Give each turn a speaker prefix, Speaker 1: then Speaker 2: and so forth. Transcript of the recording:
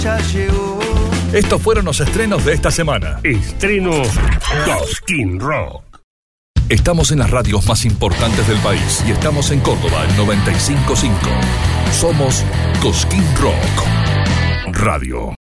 Speaker 1: ya llegó.
Speaker 2: Estos fueron los estrenos de esta semana.
Speaker 3: Estrenos Cosquín Rock.
Speaker 2: Estamos en las radios más importantes del país y estamos en Córdoba, el 95.5. Somos Cosquín Rock Radio.